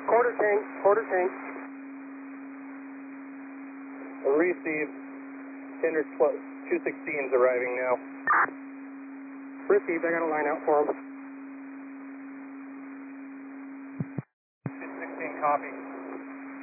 Quarter tank, quarter tank. Received. Tender 216's arriving now. Received, I got a line out for him. 216 copy.